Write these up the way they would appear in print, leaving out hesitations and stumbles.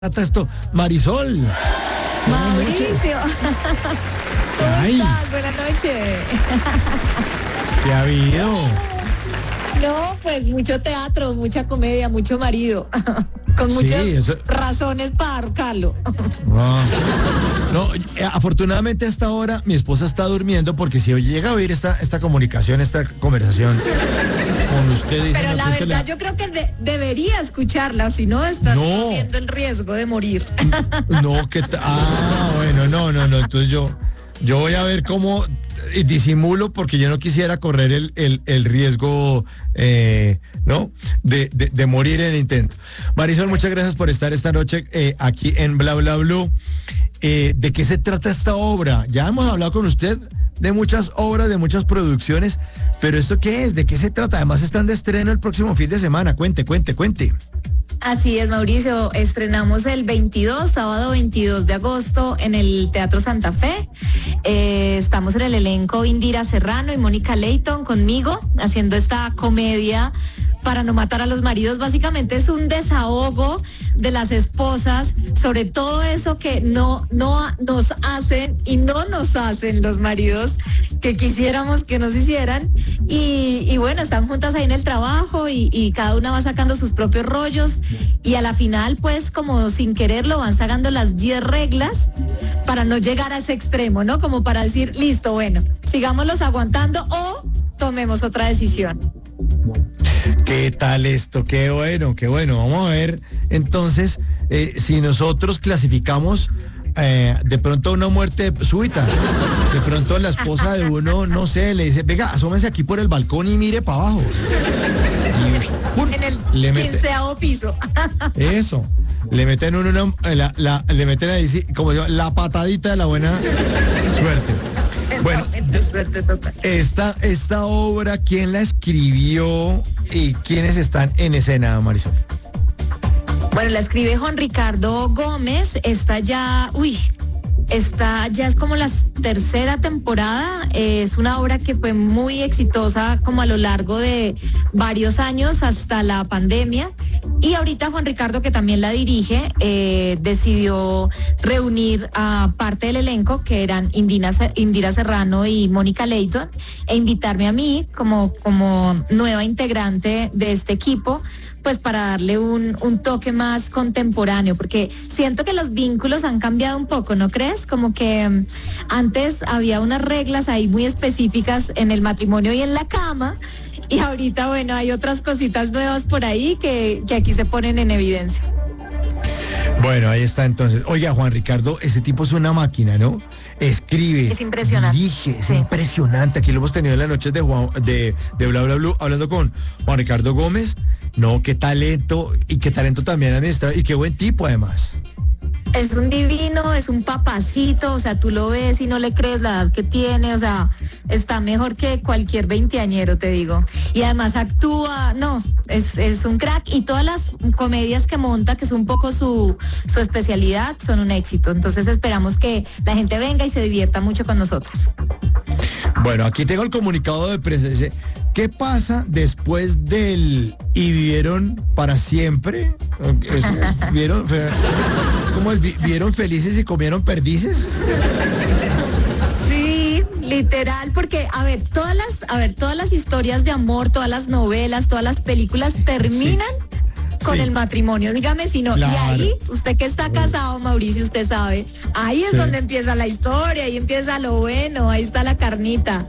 trata esto? Marisol. Mauricio. ¿Cómo Ay. estás? Buenas noches. ¿Qué ha habido? No, pues mucho teatro, mucha comedia, mucho marido. Con Sí, muchas eso- razones para ahorcarlo. No, afortunadamente a esta hora mi esposa está durmiendo porque si llega a oír esta comunicación, esta conversación con usted... Pero la verdad yo creo que debería escucharla, si no estás No. corriendo el riesgo de morir. No, bueno, no, entonces yo voy a ver cómo disimulo porque yo no quisiera correr el riesgo, ¿no? De morir en el intento. Marisol, muchas gracias por estar esta noche aquí en Bla Bla Blue. ¿De qué se trata esta obra? Ya hemos hablado con usted de muchas obras, de muchas producciones, pero ¿esto qué es? ¿De qué se trata? Además están de estreno el próximo fin de semana. Cuente. Así es, Mauricio. Estrenamos el 22, sábado 22 de agosto en el Teatro Santa Fe. Estamos en el elenco Indira Serrano y Mónica Leighton conmigo haciendo esta comedia para no matar a los maridos. Básicamente es un desahogo de las esposas sobre todo eso que no nos hacen y no nos hacen los maridos que quisiéramos que nos hicieran. Y bueno, están juntas ahí en el trabajo y cada una va sacando sus propios rollos y a la final pues como sin quererlo van sacando las 10 reglas para no llegar a ese extremo, ¿no? Como para decir, listo, bueno, sigámoslos aguantando o tomemos otra decisión. ¿Qué tal esto? Qué bueno. Vamos a ver entonces si nosotros clasificamos de pronto una muerte súbita. De pronto la esposa de uno, no sé, le dice, venga, asómese aquí por el balcón y mire para abajo. Y ¡pum! En el Le mete 15º piso. eso. Le meten le meten ahí sí, como yo, la patadita de la buena suerte. Bueno, Suerte total. esta obra, ¿quién la escribió y quiénes están en escena, Marisol? Bueno, la escribe Juan Ricardo Gómez. Esta ya es como la tercera temporada. Es una obra que fue muy exitosa como a lo largo de varios años hasta la pandemia. Y ahorita Juan Ricardo, que también la dirige, decidió reunir a parte del elenco, que eran Indira Serrano y Mónica Leighton, e invitarme a mí como nueva integrante de este equipo, pues para darle un toque más contemporáneo, porque siento que los vínculos han cambiado un poco, ¿no crees? Como que antes había unas reglas ahí muy específicas en el matrimonio y en la cama, y ahorita, bueno, hay otras cositas nuevas por ahí que aquí se ponen en evidencia. Bueno, ahí está entonces. Oiga, Juan Ricardo, ese tipo es una máquina, ¿no? Escribe, Es impresionante. dirige, es Sí. impresionante. Aquí lo hemos tenido en las noches de Bla Bla Blue, hablando con Juan Ricardo Gómez. No, qué talento, y qué talento también administrar, y qué buen tipo además. Es un divino, es un papacito, o sea, tú lo ves y no le crees la edad que tiene, o sea, está mejor que cualquier veinteañero, te digo. Y además actúa, no, es un crack, y todas las comedias que monta, que es un poco su especialidad, son un éxito. Entonces esperamos que la gente venga y se divierta mucho con nosotras. Bueno, aquí tengo el comunicado de prensa. Dice, ¿qué pasa después del y vivieron para siempre? Es como el vivieron felices y comieron perdices. Sí, literal, porque todas las historias de amor, todas las novelas, todas las películas terminan con Sí. el matrimonio, dígame si no. Claro. Y ahí, usted que está casado, Mauricio, usted sabe, ahí es Sí. donde empieza la historia, ahí empieza lo bueno, ahí está la carnita.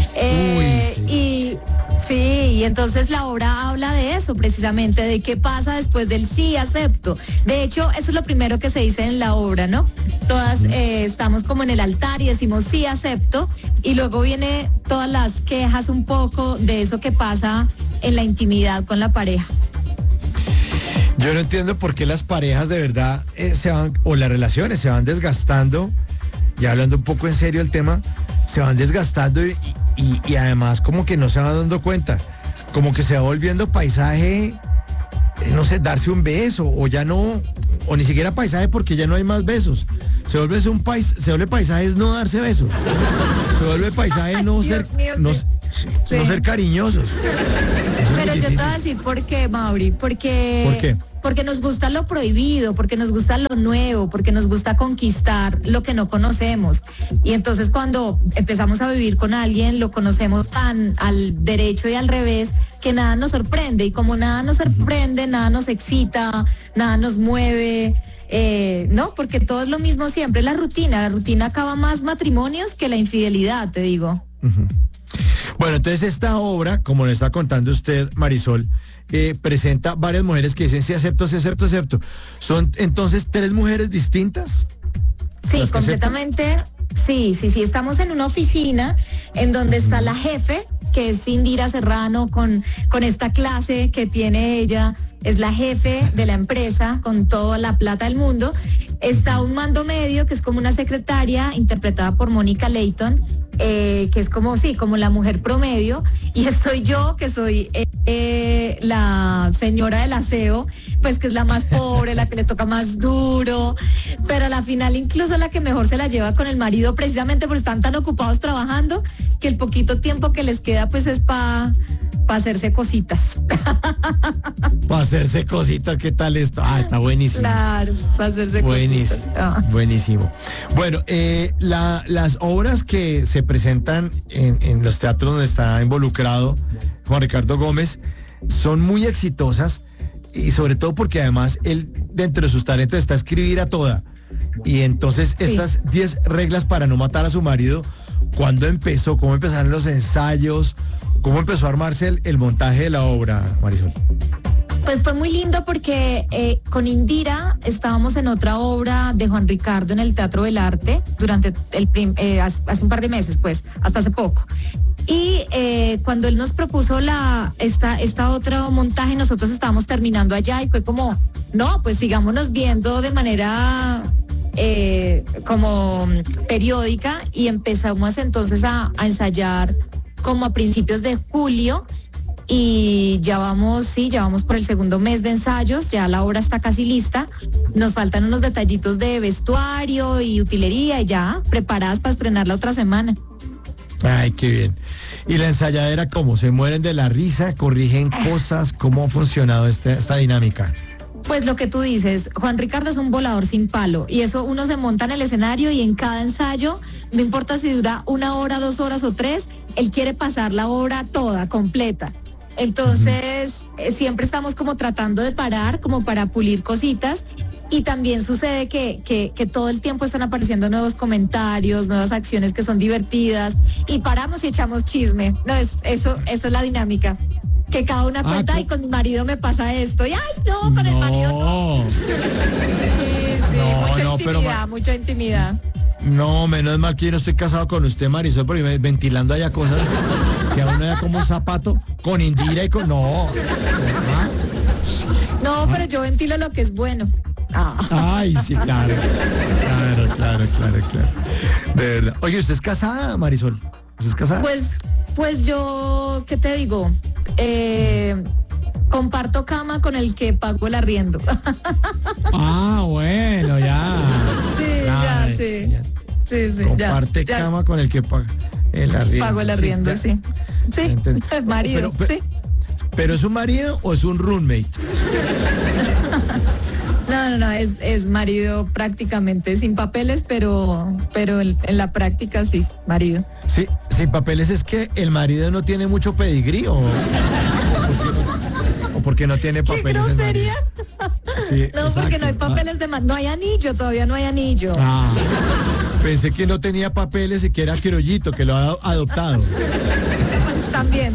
Y entonces la obra habla de eso, precisamente, de qué pasa después del sí acepto. De hecho, eso es lo primero que se dice en la obra, ¿no? Todas estamos como en el altar y decimos sí acepto, y luego viene todas las quejas un poco de eso que pasa en la intimidad con la pareja. Yo no entiendo por qué las parejas de verdad o las relaciones se van desgastando, ya hablando un poco en serio el tema, se van desgastando y además como que no se van dando cuenta, como que se va volviendo paisaje, no sé, darse un beso, o ya no, o ni siquiera paisaje porque ya no hay más besos. Se vuelve paisaje es no darse besos. Se vuelve paisaje no Ay, ser, Dios mío, no, sí. no ser cariñosos. Pero yo te voy a decir por qué, Mauri, porque... ¿Por qué? Porque nos gusta lo prohibido, porque nos gusta lo nuevo, porque nos gusta conquistar lo que no conocemos. Y entonces cuando empezamos a vivir con alguien, lo conocemos tan al derecho y al revés, que nada nos sorprende. Y como nada nos sorprende, nada nos excita, nada nos mueve, ¿no? Porque todo es lo mismo siempre, la rutina acaba más matrimonios que la infidelidad, te digo. Uh-huh. Bueno, entonces esta obra, como le está contando usted, Marisol, presenta varias mujeres que dicen sí acepto, sí acepto, acepto. ¿Son entonces 3 mujeres distintas? Sí, completamente. Sí, estamos en una oficina en donde está la jefe, que es Indira Serrano, con esta clase que tiene ella, es la jefe de la empresa, con toda la plata del mundo. Está un mando medio, que es como una secretaria, interpretada por Mónica Leighton, que es como la mujer promedio, y estoy yo, que soy la señora del aseo, pues que es la más pobre, la que le toca más duro, pero a la final incluso la que mejor se la lleva con el marido, precisamente porque están tan ocupados trabajando, que el poquito tiempo que les queda pues es para hacerse cositas. Para hacerse cositas, ¿qué tal esto? Está buenísimo. Claro, para hacerse buenísimo, cositas. Buenísimo. Bueno, las obras que se presentan en los teatros donde está involucrado Juan Ricardo Gómez son muy exitosas, y sobre todo porque además él, dentro de sus talentos, está a escribir a toda. Y entonces estas 10 reglas para no matar a su marido, ¿cuándo empezó? ¿Cómo empezaron los ensayos? ¿Cómo empezó a armarse el montaje de la obra, Marisol? Pues fue muy lindo porque con Indira estábamos en otra obra de Juan Ricardo en el Teatro del Arte durante hace un par de meses, pues, hasta hace poco. Y cuando él nos propuso esta otro montaje, nosotros estábamos terminando allá y fue como, no, pues sigámonos viendo de manera como periódica, y empezamos entonces a ensayar como a principios de julio, y ya vamos por el segundo mes de ensayos, ya la obra está casi lista, nos faltan unos detallitos de vestuario y utilería y ya preparadas para estrenar la otra semana. Ay, qué bien. ¿Y la ensayadera cómo? ¿Se mueren de la risa? ¿Corrigen cosas? ¿Cómo ha funcionado esta dinámica? Pues lo que tú dices, Juan Ricardo es un volador sin palo, y eso uno se monta en el escenario y en cada ensayo, no importa si dura 1 hora, 2 horas o 3, él quiere pasar la obra toda, completa. Entonces, siempre estamos como tratando de parar, como para pulir cositas, y también sucede que todo el tiempo están apareciendo nuevos comentarios, nuevas acciones que son divertidas, y paramos y echamos chisme. No, eso es la dinámica. Que cada una cuenta, y con mi marido me pasa esto, y ¡ay, no! Con el marido no. Sí, mucha intimidad. No, menos mal que yo no estoy casado con usted, Marisol, porque ventilando allá cosas que a uno da como un zapato con Indira y con... No. No, pero yo ventilo lo que es bueno. Ay, sí, claro. Claro. De verdad. Oye, ¿usted es casada, Marisol? ¿Usted es casada? Pues yo, ¿qué te digo? Comparto cama con el que pago el arriendo. Bueno, ya. Sí. Comparte cama con el que paga el arriendo. Pago el arriendo, sí. Sí, el marido, sí. ¿Pero es un marido o es un roommate? No, es marido prácticamente, sin papeles, pero en la práctica sí, marido. Sí, sin papeles es que el marido no tiene mucho pedigrí o porque no tiene papeles. ¿Qué grosería? Sí, no, exacto. porque no hay papeles de no hay anillo, todavía no hay anillo. Pensé que no tenía papeles y que era criollito, que lo ha adoptado. También.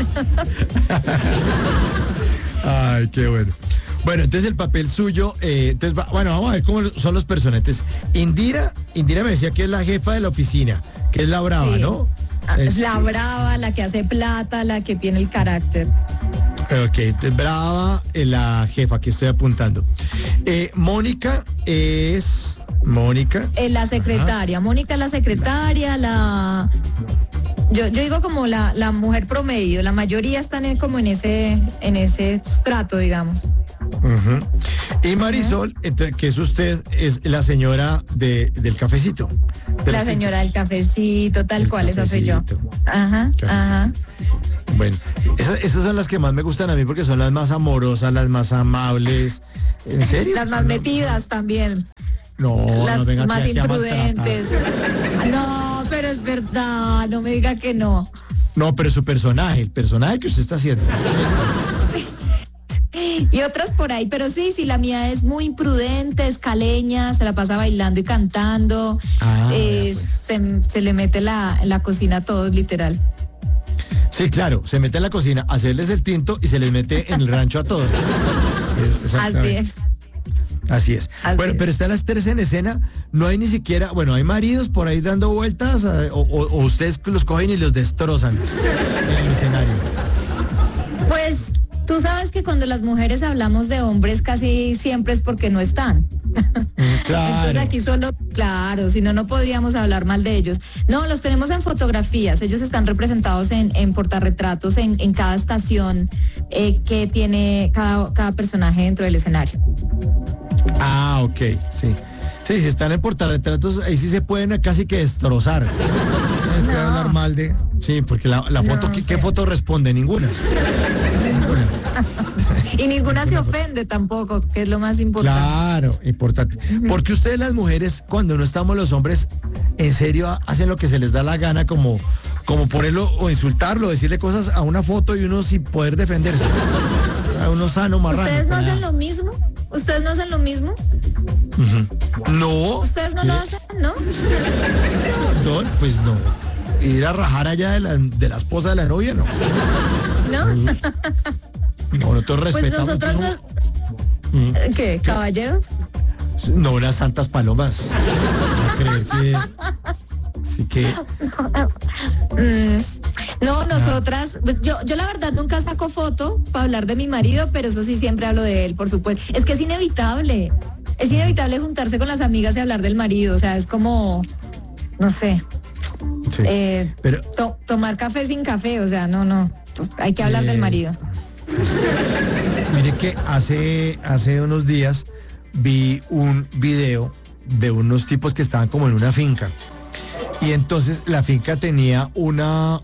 Ay, qué bueno. Bueno, entonces el papel suyo, vamos a ver cómo son los personajes. Indira me decía que es la jefa de la oficina, que es la brava, sí. ¿No? Es la brava, la que hace plata, la que tiene el carácter. Ok, brava, la jefa que estoy apuntando. Mónica es... la secretaria. Ajá. Mónica es la secretaria, Yo digo como la mujer promedio, la mayoría están como en ese estrato, digamos. Uh-huh. Y Marisol, entonces, que es usted, es la señora del cafecito. La señora del cafecito, tal cual, esa soy yo. Ajá, Cafecito. ajá. Bueno, esas son las que más me gustan a mí porque son las más amorosas, las más amables. ¿En serio? Las más metidas también. No, Las no venga más aquí a maltratar. imprudentes. No, pero es verdad, no me diga que no. No, pero su personaje, el personaje que usted está haciendo. Y otras por ahí, pero sí, la mía es muy imprudente, es caleña, se la pasa bailando y cantando, se le mete en la cocina a todos, literal. Sí, claro, se mete en la cocina a hacerles el tinto y se les mete en el rancho a todos. Así es. Así es. Bueno, pero están las tres en escena, no hay ni siquiera, bueno, hay maridos por ahí dando vueltas o ustedes los cogen y los destrozan en el escenario. Pues tú sabes que cuando las mujeres hablamos de hombres casi siempre es porque no están. Claro. Entonces aquí solo, claro, si no, no podríamos hablar mal de ellos. No, los tenemos en fotografías, ellos están representados en portarretratos en cada estación que tiene cada personaje dentro del escenario. Ah, ok, sí. Sí, si están en portarretratos, ahí sí se pueden casi que destrozar. No puede hablar mal de... Sí, porque la foto, No, ¿qué foto responde? Ninguna. Ninguna. Y ninguna se ofende tampoco, que es lo más importante. Claro, importante. Porque ustedes las mujeres, cuando no estamos los hombres, en serio hacen lo que se les da la gana, como ponerlo o insultarlo, decirle cosas a una foto y uno sin poder defenderse. A uno sano, marrano. ¿Ustedes no hacen lo mismo? ¿Ustedes no hacen lo mismo? No. ¿Ustedes no lo hacen, no? No, pues no. Ir a rajar allá de la esposa de la novia, no. ¿No? No, nosotros Pues respetamos. nosotros no... ¿Qué? ¿Caballeros? No, unas santas palomas. No creer que... Así que... No, nosotras, yo la verdad nunca saco foto para hablar de mi marido, pero eso sí siempre hablo de él, por supuesto. Es que es inevitable juntarse con las amigas y hablar del marido, o sea, es como, no sé, Sí, pero tomar café sin café, o sea, no, hay que hablar del marido. mire que hace unos días vi un video de unos tipos que estaban como en una finca. Y entonces la finca tenía un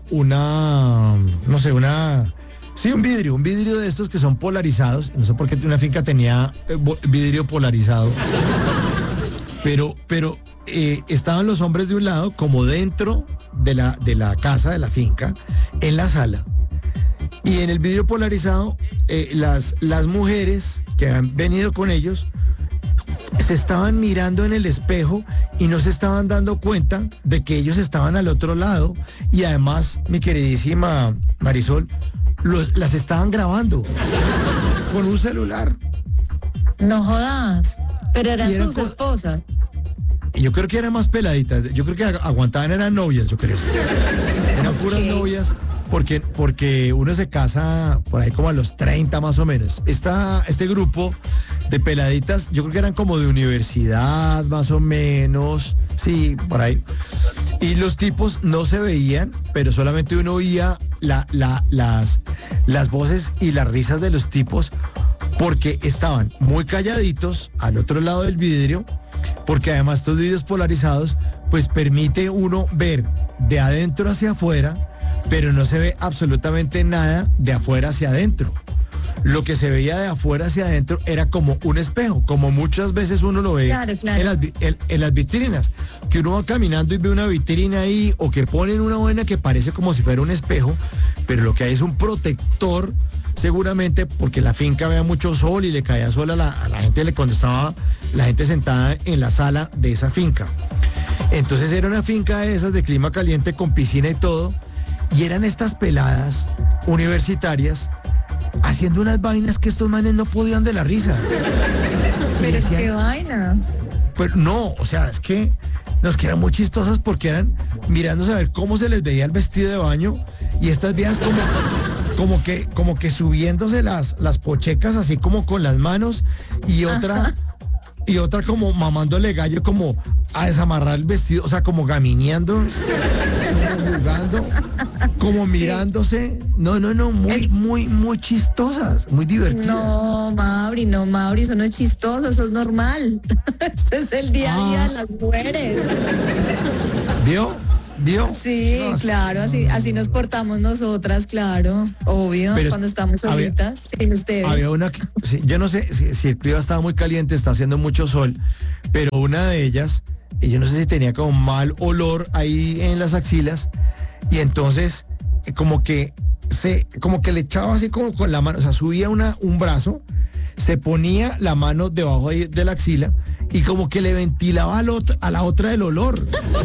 vidrio de estos que son polarizados. No sé por qué una finca tenía vidrio polarizado. Pero estaban los hombres de un lado, como dentro de la casa, de la finca, en la sala. Y en el vidrio polarizado, las mujeres que han venido con ellos se estaban mirando en el espejo y no se estaban dando cuenta de que ellos estaban al otro lado. Y además, mi queridísima Marisol, las estaban grabando con un celular. No jodas, pero eran sus esposas. Y yo creo que eran más peladitas, yo creo que aguantaban, eran novias, yo creo. Eran puras novias, porque uno se casa por ahí como a los 30 más o menos. Este grupo de peladitas, yo creo que eran como de universidad, más o menos, sí, por ahí. Y los tipos no se veían, pero solamente uno oía las voces y las risas de los tipos, porque estaban muy calladitos al otro lado del vidrio, porque además estos vidrios polarizados pues permite uno ver de adentro hacia afuera, pero no se ve absolutamente nada de afuera hacia adentro. Lo que se veía de afuera hacia adentro era como un espejo, como muchas veces uno lo ve. Claro. En las vitrinas, que uno va caminando y ve una vitrina ahí, o que ponen una buena que parece como si fuera un espejo, pero lo que hay es un protector, seguramente porque la finca vea mucho sol y le caía sol a la gente cuando estaba la gente sentada en la sala de esa finca. Entonces era una finca de esas de clima caliente con piscina y todo, y eran estas peladas universitarias haciendo unas vainas que estos manes no podían de la risa. Pero es que vaina. Pero no, o sea, es que eran muy chistosas porque eran mirándose a ver cómo se les veía el vestido de baño, y estas viejas como que subiéndose las pochecas así como con las manos, y otra como mamándole gallo, como a desamarrar el vestido, o sea, como gamineando, como jugando. como mirándose. No, muy chistosas, muy divertidas. No, Mauri, eso no es chistoso, eso es normal. Ese es el día a día de las mujeres. ¿Vio? Sí, no, claro, así nos portamos nosotras, claro, obvio, pero cuando estamos solitas, sin ustedes. Había una, sí, yo no sé si el clima estaba muy caliente, está haciendo mucho sol, pero una de ellas, yo no sé si tenía como mal olor ahí en las axilas, y entonces como que le echaba así como con la mano, o sea, subía un brazo, se ponía la mano debajo de la axila y como que le ventilaba a la otra el olor.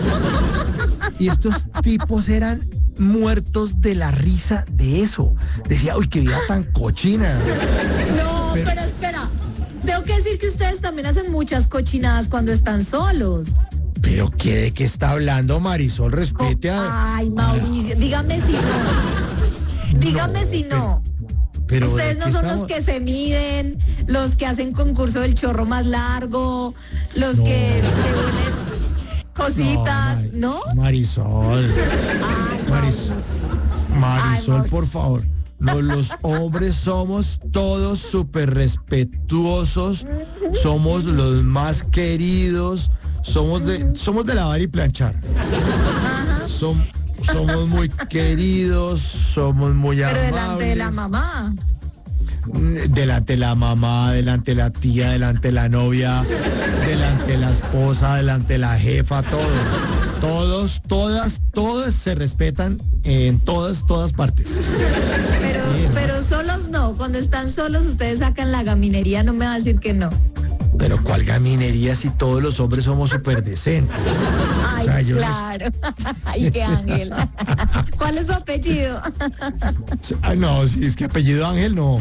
Y estos tipos eran muertos de la risa de eso. Decía, uy, qué vida tan cochina. No, pero espera. Tengo que decir que ustedes también hacen muchas cochinadas cuando están solos. Pero ¿de qué está hablando Marisol? Respete a... Ay, Mauricio, dígame si no. Dígame si no. Pero ustedes no son los que se miden, los que hacen concurso del chorro más largo, los que se vuelven cositas, ¿no? Marisol. Ay, Marisol, por favor. Los hombres somos todos súper respetuosos, somos los más queridos, somos de lavar y planchar. Ajá. Somos muy queridos, somos muy amables. Pero delante de la mamá. Delante de la mamá, delante de la tía, delante de la novia, delante de la esposa, delante de la jefa, todos, todas se respetan en todas partes. Pero solos no, cuando están solos ustedes sacan la gaminería, no me va a decir que no. Pero ¿cuál gaminería si todos los hombres somos súper decentes? Ay, o sea, claro. Ay, qué Ángel. ¿Cuál es su apellido? Ay, no, si es que apellido Ángel, no.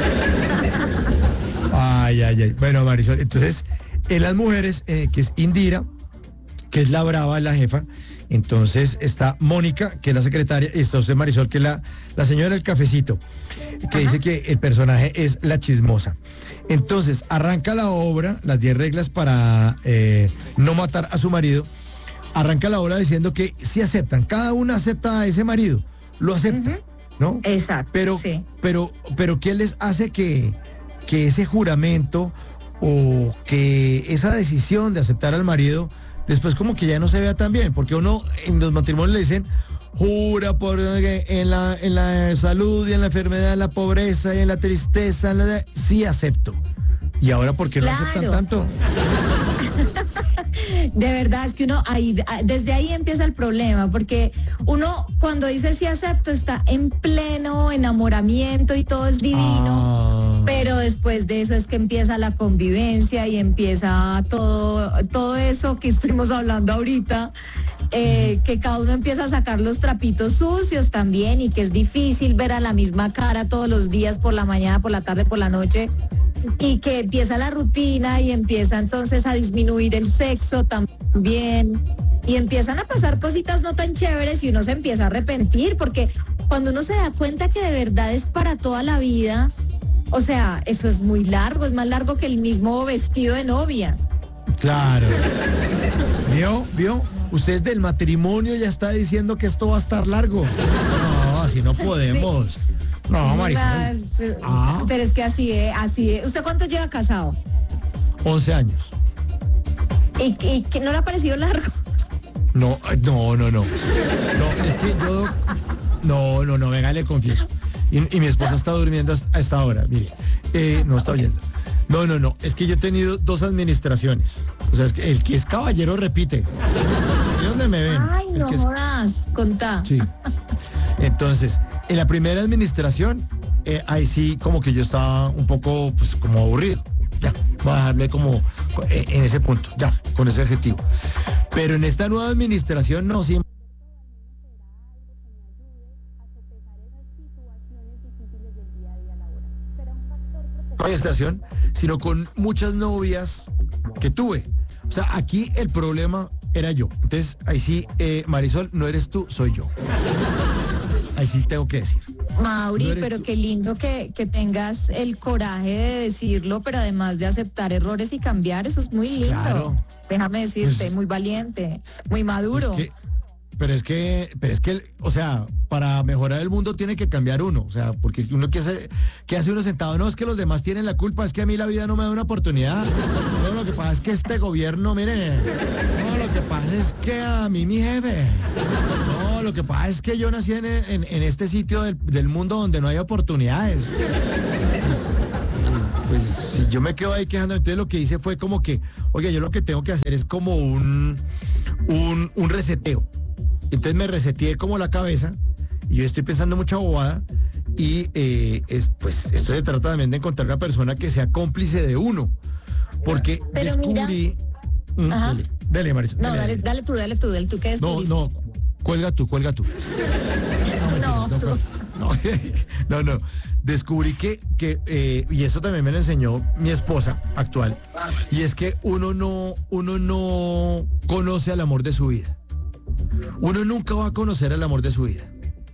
Ay. Bueno, Marisol, entonces, en las mujeres, que es Indira, que es la brava, la jefa, entonces está Mónica, que es la secretaria, y está usted, Marisol, que es la señora del cafecito, que dice que el personaje es la chismosa. Entonces, arranca la obra, las 10 reglas para no matar a su marido, arranca la obra diciendo que sí aceptan, cada una acepta a ese marido, lo acepta, ¿no? Exacto, pero, sí. pero ¿qué les hace que ese juramento o que esa decisión de aceptar al marido después como que ya no se vea tan bien? Porque uno en los matrimonios le dicen, jura por en la salud y en la enfermedad, en la pobreza y en la tristeza, sí acepto. ¿Y ahora por qué no aceptan tanto? De verdad es que uno desde ahí empieza el problema, porque uno cuando dice sí acepto está en pleno enamoramiento y todo es divino, pero después de eso es que empieza la convivencia y empieza todo eso que estuvimos hablando ahorita. Que cada uno empieza a sacar los trapitos sucios también y que es difícil ver a la misma cara todos los días, por la mañana, por la tarde, por la noche, y que empieza la rutina y empieza entonces a disminuir el sexo también y empiezan a pasar cositas no tan chéveres y uno se empieza a arrepentir, porque cuando uno se da cuenta que de verdad es para toda la vida, o sea, eso es muy largo, es más largo que el mismo vestido de novia. Claro. ¿Vio? Usted del matrimonio ya está diciendo que esto va a estar largo. No, así no podemos. Sí. No, Marisol. Pero es que así es. ¿Usted cuánto lleva casado? 11 años. ¿Y que no le ha parecido largo? No. No, es que yo... No, venga, le confieso. Y mi esposa está durmiendo a esta hora, mire. No está oyendo. No, es que yo he tenido 2 administraciones. O sea, es que el que es caballero repite. ¿Y dónde me ven? Ay, no jodas, contá. Sí. Entonces, en la primera administración, ahí sí como que yo estaba un poco, pues, como aburrido. Ya, voy a dejarme como en ese punto, ya, con ese adjetivo. Pero en esta nueva administración, no, sí. Administración, sino con muchas novias que tuve. O sea, aquí el problema era yo. Entonces, ahí sí, Marisol, no eres tú, soy yo. Ahí sí tengo que decir. Mauri, no pero tú. Qué lindo que tengas el coraje de decirlo, pero además de aceptar errores y cambiar, eso es muy lindo. Claro. Déjame decirte, pues, muy valiente, muy maduro. Pero es que, o sea, para mejorar el mundo tiene que cambiar uno. O sea, porque uno ¿qué hace uno sentado? No, es que los demás tienen la culpa, es que a mí la vida no me da una oportunidad. No, lo que pasa es que este gobierno, mire, no, lo que pasa es que a mí mi jefe. No, lo que pasa es que yo nací en este sitio del mundo donde no hay oportunidades. Pues si yo me quedo ahí quejando, entonces lo que hice fue como que, oye, yo lo que tengo que hacer es como un reseteo. Entonces me reseteé como la cabeza y yo estoy pensando mucha bobada y pues esto se trata también de encontrar una persona que sea cómplice de uno. Porque pero descubrí... Dale, Marisol. No, dale tú que descubriste. No, cuelga tú. No. Descubrí que y eso también me lo enseñó mi esposa actual, y es que uno no conoce al amor de su vida. Uno nunca va a conocer el amor de su vida.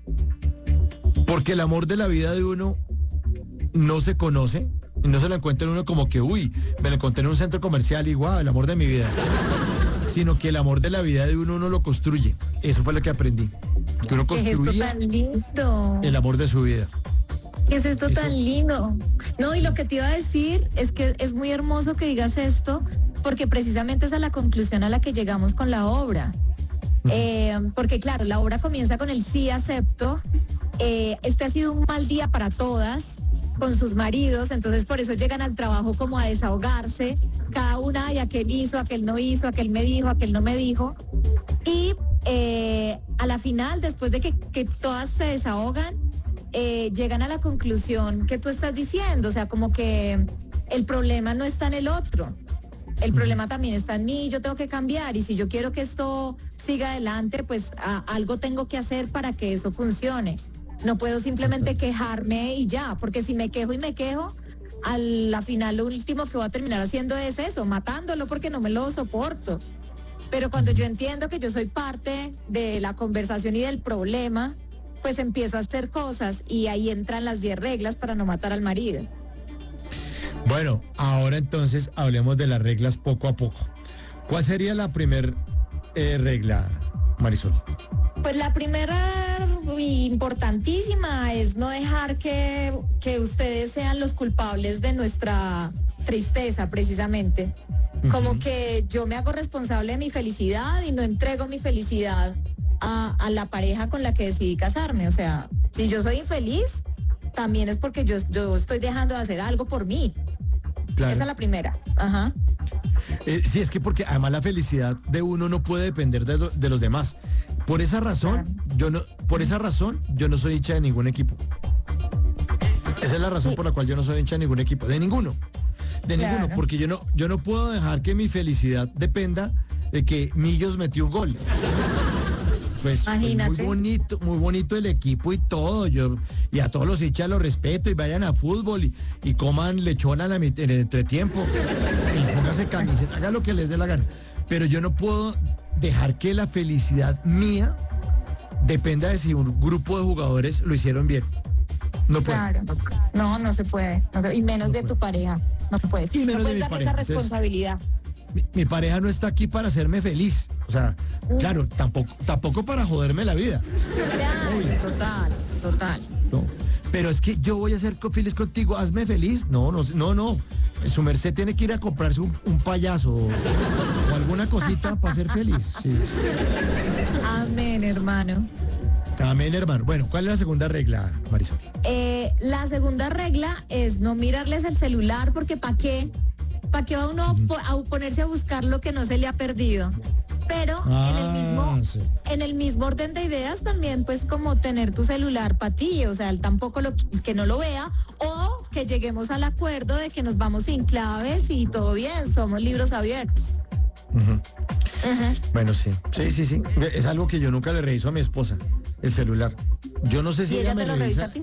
Porque el amor de la vida de uno no se conoce, y no se lo encuentra uno como que, uy, me lo encontré en un centro comercial y guau, el amor de mi vida. Sino que el amor de la vida de uno lo construye. Eso fue lo que aprendí. Que uno construía el amor de su vida. ¿Qué es esto tan lindo? No, y lo que te iba a decir es que es muy hermoso que digas esto, porque precisamente esa es la conclusión a la que llegamos con la obra. Porque claro, la obra comienza con el sí acepto. Este ha sido un mal día para todas con sus maridos, entonces por eso llegan al trabajo como a desahogarse, cada una, y aquel hizo, aquel no hizo, aquel me dijo, aquel no me dijo. Y a la final, después de que todas se desahogan, llegan a la conclusión que tú estás diciendo, o sea, como que el problema no está en el otro. El problema también está en mí, yo tengo que cambiar, y si yo quiero que esto siga adelante, pues algo tengo que hacer para que eso funcione. No puedo simplemente quejarme y ya, porque si me quejo y me quejo, a la final lo último que voy a terminar haciendo es eso, matándolo porque no me lo soporto. Pero cuando yo entiendo que yo soy parte de la conversación y del problema, pues empiezo a hacer cosas, y ahí entran las 10 reglas para no matar al marido. Bueno, ahora entonces hablemos de las reglas poco a poco. ¿Cuál sería la primera regla, Marisol? Pues la primera importantísima es no dejar que ustedes sean los culpables de nuestra tristeza, precisamente. Como que yo me hago responsable de mi felicidad y no entrego mi felicidad a la pareja con la que decidí casarme. O sea, si yo soy infeliz, también es porque yo estoy dejando de hacer algo por mí. Claro. Esa es la primera. Ajá. Sí, es que porque además la felicidad de uno no puede depender de los demás. Por esa razón, yo no soy hincha de ningún equipo. Esa es la razón por la cual yo no soy hincha de ningún equipo, de ninguno, porque yo no puedo dejar que mi felicidad dependa de que Millos metió un gol. Pues muy bonito el equipo y todo. Y a todos los hinchas los respeto, y vayan a fútbol y coman lechona en el entretiempo y pónganse camiseta, hagan lo que les dé la gana. Pero yo no puedo dejar que la felicidad mía dependa de si un grupo de jugadores lo hicieron bien. No puede. Claro, no se puede. Y menos de tu pareja. No puedes. Y menos no de mi darle pareja. esa responsabilidad. Entonces, mi pareja no está aquí para hacerme feliz. O sea, claro, tampoco para joderme la vida. Claro, total. No. Pero es que yo voy a ser feliz contigo, hazme feliz. No. Su merced tiene que ir a comprarse un payaso o alguna cosita para ser feliz. Sí. Amén, hermano. Bueno, ¿cuál es la segunda regla, Marisol? La segunda regla es no mirarles el celular, porque ¿para qué? ¿Para qué va uno a ponerse a buscar lo que no se le ha perdido? Pero en el mismo orden de ideas también, pues, como tener tu celular para ti, o sea, él tampoco que no lo vea, o que lleguemos al acuerdo de que nos vamos sin claves y todo bien, somos libros abiertos. Bueno, sí. Es algo que yo nunca le reviso a mi esposa, el celular. Yo no sé si ella me lo revisa a ti.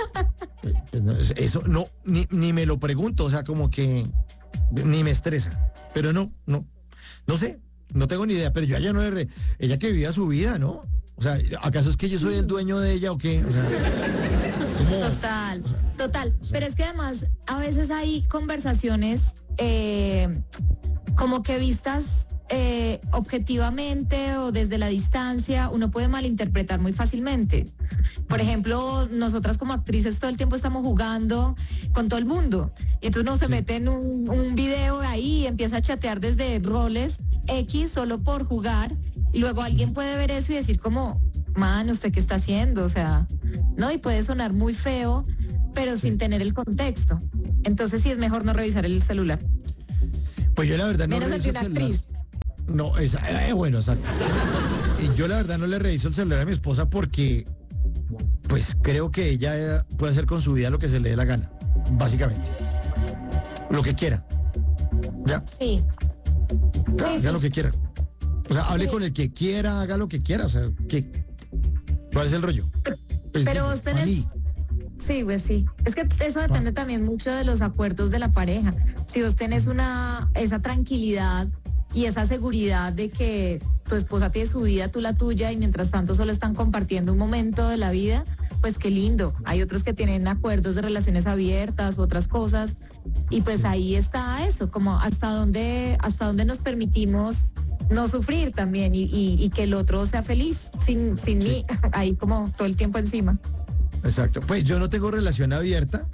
Eso no, ni me lo pregunto, o sea, como que ni me estresa. Pero no sé. No tengo ni idea, pero yo a ella ella que vivía su vida, ¿no? O sea, ¿acaso es que yo soy el dueño de ella o qué? O sea, ¿cómo? Total. Pero es que además a veces hay conversaciones como que vistas objetivamente o desde la distancia, uno puede malinterpretar muy fácilmente. Por ejemplo, nosotras como actrices todo el tiempo estamos jugando con todo el mundo. Y entonces uno se mete en un video ahí y empieza a chatear desde roles X solo por jugar. Y luego alguien puede ver eso y decir como, man, ¿usted qué está haciendo? O sea, ¿no? Y puede sonar muy feo, pero sin tener el contexto. Entonces sí es mejor no revisar el celular. Pues yo la verdad no menos reviso el de una el celular. actriz. No, bueno, exacto. Y yo la verdad no le reviso el celular a mi esposa porque pues creo que ella puede hacer con su vida lo que se le dé la gana, básicamente. Lo que quiera. ¿Ya? Sí. Haga lo que quiera. O sea, hable con el que quiera, haga lo que quiera. O sea, ¿cuál es el rollo? Pues, pero vos tenés... Sí, pues sí. Es que eso depende también mucho de los acuerdos de la pareja. Si vos tenés esa tranquilidad y esa seguridad de que tu esposa tiene su vida, tú la tuya, y mientras tanto solo están compartiendo un momento de la vida, pues qué lindo. Hay otros que tienen acuerdos de relaciones abiertas, otras cosas, y pues ahí está eso, como hasta dónde nos permitimos no sufrir también y que el otro sea feliz sin mí, ahí como todo el tiempo encima. Exacto. Pues yo no tengo relación abierta,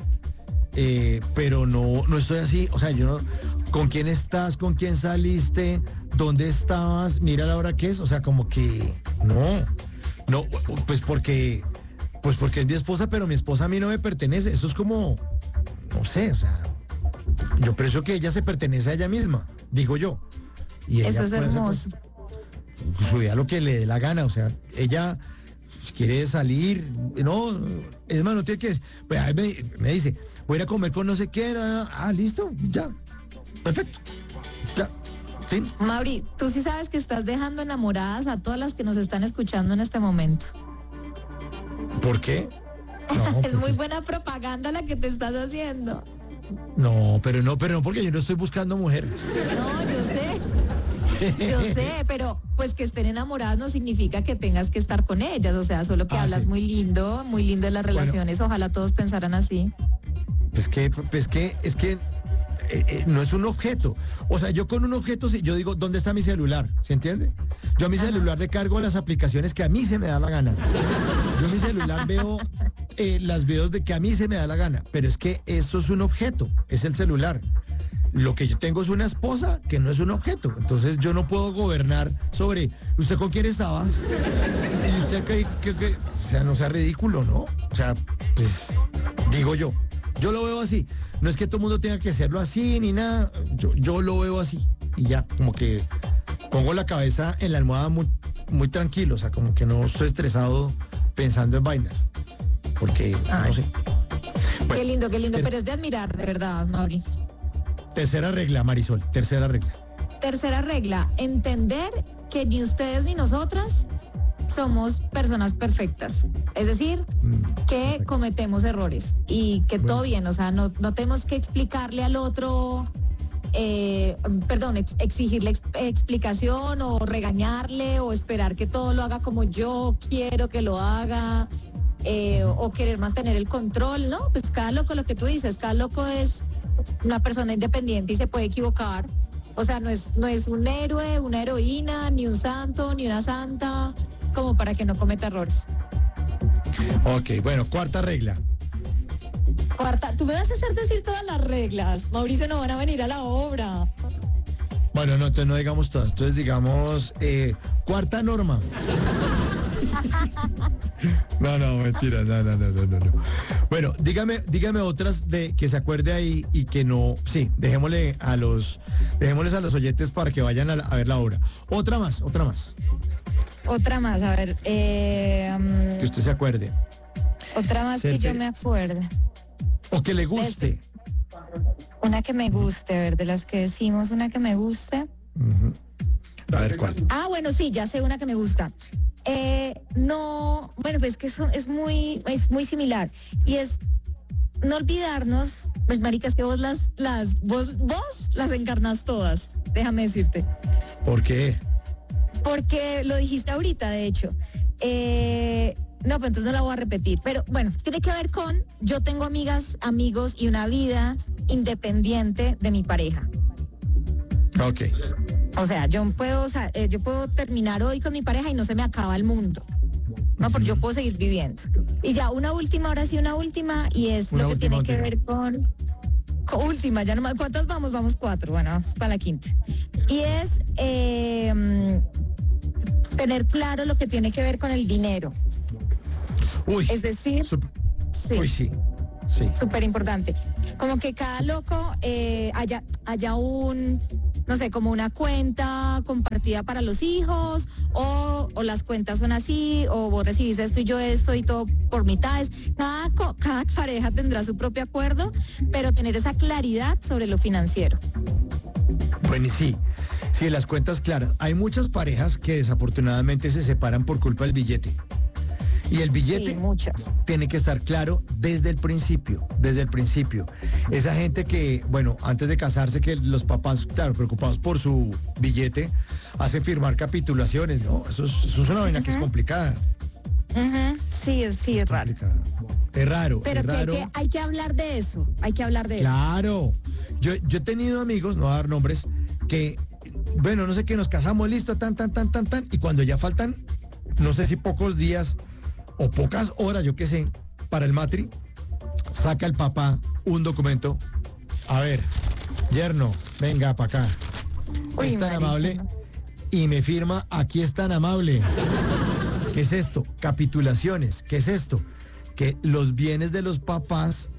pero no estoy así. O sea, yo no. ¿Con quién estás? ¿Con quién saliste? ¿Dónde estabas? Mira la hora que es. O sea, como que no, pues porque es mi esposa, pero mi esposa a mí no me pertenece. Eso es como, no sé, o sea, yo pienso que ella se pertenece a ella misma, digo yo. Y ella eso es hermoso. Su vida lo que le dé la gana, o sea, ella quiere salir, no, es más, no tiene que, pues ahí me dice, voy a ir a comer con no sé qué, listo, ya, perfecto, ya, fin. Mauri, tú sí sabes que estás dejando enamoradas a todas las que nos están escuchando en este momento. ¿Por qué? No, es muy buena propaganda la que te estás haciendo. No, pero no, porque yo no estoy buscando mujer. No, yo sé, pero pues que estén enamoradas no significa que tengas que estar con ellas, o sea, solo que hablas sí. muy lindo de las relaciones, bueno, ojalá todos pensaran así. Es que no es un objeto. O sea, yo con un objeto, yo digo, ¿dónde está mi celular? ¿Se entiende? Yo a mi celular le cargo las aplicaciones que a mí se me da la gana. Yo en mi celular veo las videos de que a mí se me da la gana, pero es que eso es un objeto, es el celular. Lo que yo tengo es una esposa que no es un objeto. Entonces yo no puedo gobernar sobre usted con quién estaba y usted que o sea, no sea ridículo, ¿no? O sea, pues digo yo lo veo así. No es que todo el mundo tenga que hacerlo así ni nada. Yo lo veo así y ya, como que pongo la cabeza en la almohada muy, muy tranquilo, o sea, como que no estoy estresado pensando en vainas. Porque, no sé. Bueno, qué lindo, pero es de admirar, de verdad, Mauri. Tercera regla, Marisol, tercera regla. Tercera regla, entender que ni ustedes ni nosotras somos personas perfectas. Es decir, que cometemos errores y que todo bien, o sea, no tenemos que explicarle al otro, exigirle explicación o regañarle o esperar que todo lo haga como yo quiero que lo haga. O querer mantener el control, ¿no? Pues cada loco, lo que tú dices, cada loco es una persona independiente y se puede equivocar. O sea, no es un héroe, una heroína, ni un santo, ni una santa, como para que no cometa errores. Ok, bueno, cuarta regla. Cuarta, tú me vas a hacer decir todas las reglas. Mauricio, no van a venir a la obra. Bueno, no, entonces no digamos todas. Entonces digamos, cuarta norma. No, mentira, no. Bueno, dígame otras de que se acuerde ahí y que no, sí, dejémosles a los oyentes para que vayan a ver la obra. Otra más. Otra más, a ver. Que usted se acuerde. Otra más que yo me acuerde. O que le guste. Una que me guste, a ver, de las que decimos, una que me guste. Uh-huh. A ver, ¿cuál? Bueno, sí, ya sé una que me gusta. No, bueno, pues que es muy similar. Y es no olvidarnos, pues maricas, que vos vos las encarnas todas, déjame decirte. ¿Por qué? Porque lo dijiste ahorita, de hecho. No, pues entonces no la voy a repetir. Pero bueno, tiene que ver con, yo tengo amigas, amigos y una vida independiente de mi pareja. Ok. O sea, yo puedo terminar hoy con mi pareja y no se me acaba el mundo. No, porque yo puedo seguir viviendo. Y ya una última, ahora sí una última, y es Una lo que última, tiene que ver con última, ya nomás, ¿cuántas vamos? Vamos 4, bueno, vamos para la quinta. Y es tener claro lo que tiene que ver con el dinero. Uy. Es decir, sí. Uy, sí. Sí. Súper importante. Como que cada loco haya un, no sé, como una cuenta compartida para los hijos, o las cuentas son así, o vos recibís esto y yo esto y todo por mitades. Cada pareja tendrá su propio acuerdo, pero tener esa claridad sobre lo financiero. Bueno, y sí, las cuentas claras. Hay muchas parejas que desafortunadamente se separan por culpa del billete. Y el billete tiene que estar claro desde el principio. Esa gente que, bueno, antes de casarse, que los papás, claro, preocupados por su billete, hacen firmar capitulaciones, ¿no? Eso es una vaina que es complicada. Sí, es raro. Es raro. Pero hay que hablar de eso. Claro. Yo he tenido amigos, no voy a dar nombres, que, bueno, no sé qué, nos casamos, listo, tan, y cuando ya faltan, no sé si pocos días o pocas horas, yo qué sé, para el matri, saca el papá un documento. A ver, yerno, venga para acá. Uy, es tan amable y me firma, aquí es tan amable. ¿Qué es esto? Capitulaciones. ¿Qué es esto? Que los bienes de los papás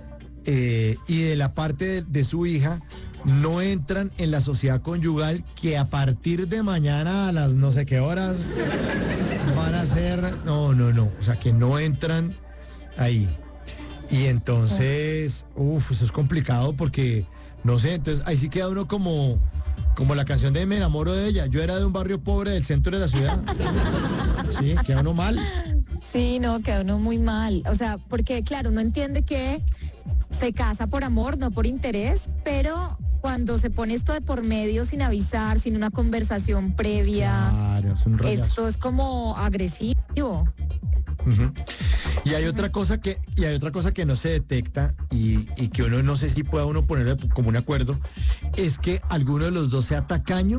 y de la parte de su hija no entran en la sociedad conyugal, que a partir de mañana a las no sé qué horas van a ser, no, o sea, que no entran ahí. Y entonces, eso es complicado porque, no sé, entonces ahí sí queda uno como la canción de Me enamoro de ella. Yo era de un barrio pobre del centro de la ciudad. Sí, queda uno mal. Sí, no, queda uno muy mal. O sea, porque claro, uno entiende que se casa por amor, no por interés, pero cuando se pone esto de por medio sin avisar, sin una conversación previa, claro, es un rollazo. Esto es como agresivo. Uh-huh. Y hay otra cosa que no se detecta y que uno no sé si pueda uno poner como un acuerdo, es que alguno de los dos sea tacaño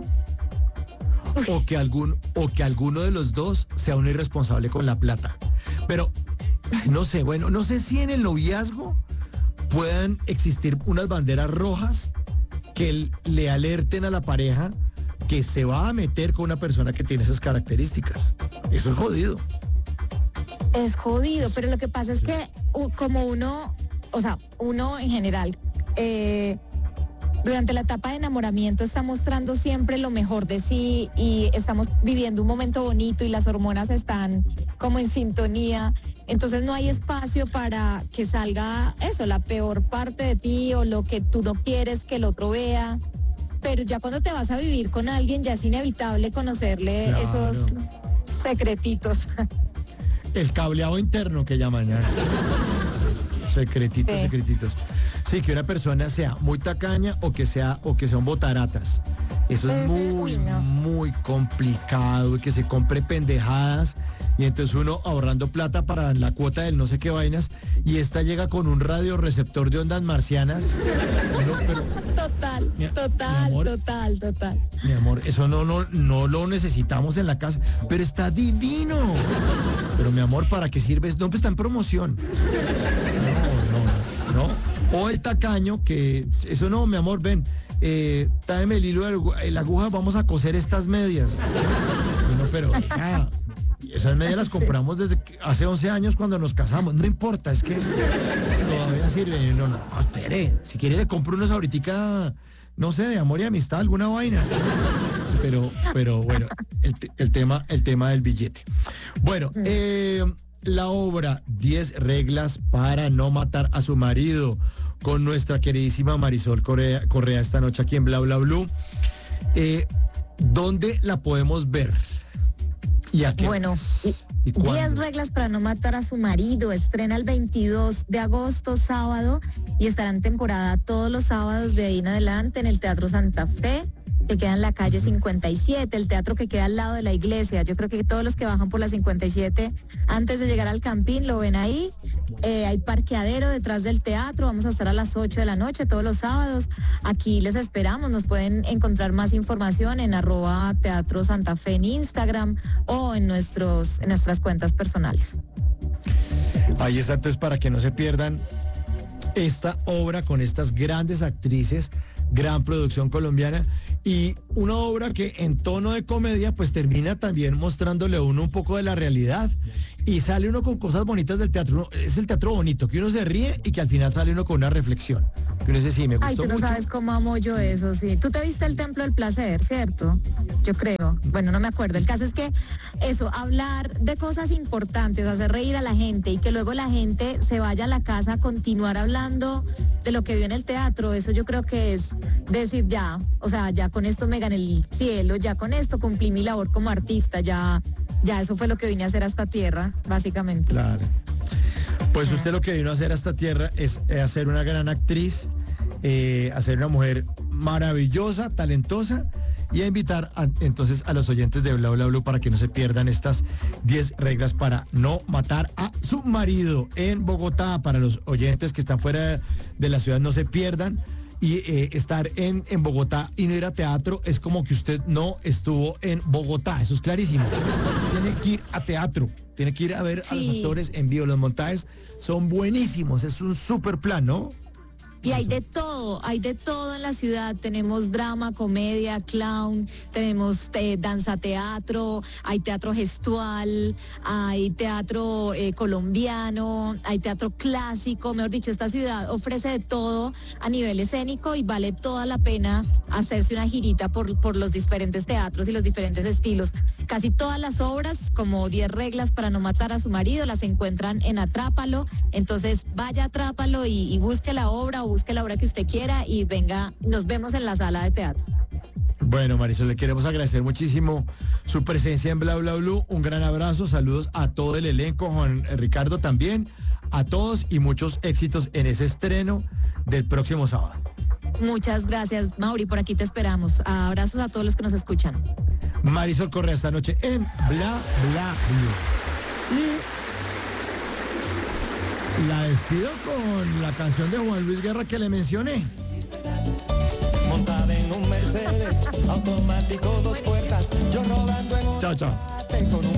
o que alguno de los dos sea un irresponsable con la plata. Pero no sé, bueno, no sé si en el noviazgo puedan existir unas banderas rojas que le alerten a la pareja que se va a meter con una persona que tiene esas características. Eso es jodido. Es jodido, pero lo que pasa es que como uno en general, durante la etapa de enamoramiento está mostrando siempre lo mejor de sí y estamos viviendo un momento bonito y las hormonas están como en sintonía. Entonces no hay espacio para que salga eso, la peor parte de ti o lo que tú no quieres que el otro vea. Pero ya cuando te vas a vivir con alguien ya es inevitable conocerle esos secretitos. El cableado interno que llaman ya. Secretitos. Sí, que una persona sea muy tacaña o que sea un botaratas. Eso es muy complicado, que se compre pendejadas y entonces uno ahorrando plata para la cuota del no sé qué vainas y esta llega con un radioreceptor de ondas marcianas. Total. Mi amor, eso no lo necesitamos en la casa, pero está divino. Pero mi amor, ¿para qué sirve? No, pues está en promoción. No. O el tacaño, que eso no, mi amor, ven, tráeme el hilo, la aguja, vamos a coser estas medias. Bueno, pero esas medias las compramos desde hace 11 años cuando nos casamos. No importa, es que todavía sirven. No, espere. Si quiere le compro unos ahoritica, no sé, de amor y amistad, alguna vaina. Pero bueno, el tema del billete. Bueno, la obra 10 reglas para no matar a su marido, con nuestra queridísima Marisol Correa esta noche aquí en Bla Bla Blue. ¿Dónde la podemos ver? ¿Y a qué? Bueno, 10 reglas para no matar a su marido. Estrena el 22 de agosto, sábado, y estará en temporada todos los sábados de ahí en adelante en el Teatro Santa Fe. que queda en la calle 57, el teatro que queda al lado de la iglesia. Yo creo que todos los que bajan por la 57 antes de llegar al Campín lo ven ahí. Hay parqueadero detrás del teatro, vamos a estar a las 8 de la noche todos los sábados. Aquí les esperamos, nos pueden encontrar más información en @Teatro Santa Fe en Instagram o en nuestras cuentas personales. Ahí está, entonces, para que no se pierdan esta obra con estas grandes actrices, gran producción colombiana, y una obra que en tono de comedia pues termina también mostrándole a uno un poco de la realidad y sale uno con cosas bonitas del teatro. Es el teatro bonito, que uno se ríe y que al final sale uno con una reflexión. Que uno dice, sí, me gustó mucho. Ay, tú no sabes cómo amo yo eso, sí. Tú te viste el Templo del Placer, ¿cierto? Yo creo. Bueno, no me acuerdo. El caso es que eso, hablar de cosas importantes, hacer reír a la gente y que luego la gente se vaya a la casa a continuar hablando de lo que vio en el teatro, eso yo creo que es decir ya, o sea, ya con esto me gané el cielo, ya con esto cumplí mi labor como artista, ya eso fue lo que vine a hacer a esta tierra, básicamente. Claro. Pues usted lo que vino a hacer a esta tierra es hacer una gran actriz, a ser una mujer maravillosa, talentosa, y a invitar entonces a los oyentes de Bla Bla Blue para que no se pierdan estas 10 reglas para no matar a su marido en Bogotá. Para los oyentes que están fuera de la ciudad, no se pierdan. Y estar en Bogotá y no ir a teatro es como que usted no estuvo en Bogotá, eso es clarísimo. Tiene que ir a teatro, tiene que ir a ver a los actores en vivo. Los montajes son buenísimos, es un súper plan, ¿no? Y hay de todo en la ciudad. Tenemos drama, comedia, clown, tenemos danza teatro, hay teatro gestual, hay teatro colombiano, hay teatro clásico. Mejor dicho, esta ciudad ofrece de todo a nivel escénico y vale toda la pena hacerse una girita por los diferentes teatros y los diferentes estilos. Casi todas las obras, como 10 reglas para no matar a su marido, las encuentran en Atrápalo. Entonces vaya a Atrápalo y busque la obra o busque la obra que usted quiera y venga, nos vemos en la sala de teatro. Bueno, Marisol, le queremos agradecer muchísimo su presencia en Bla Bla Blue. Un gran abrazo, saludos a todo el elenco, Juan Ricardo también, a todos y muchos éxitos en ese estreno del próximo sábado. Muchas gracias, Mauri, por aquí te esperamos. Abrazos a todos los que nos escuchan. Marisol Correa esta noche en Bla Bla Blue. Y la despido con la canción de Juan Luis Guerra que le mencioné. Montada en un Mercedes, automático 2 puertas, yo rodando en un... Chao, chao. Con un